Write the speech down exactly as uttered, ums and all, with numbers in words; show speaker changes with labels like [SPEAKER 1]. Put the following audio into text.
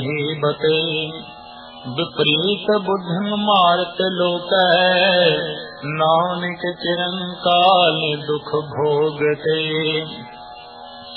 [SPEAKER 1] कही बते। विपरीत बुद्धि मारत लोकै, नानक चिरंकाल दुख भोगते।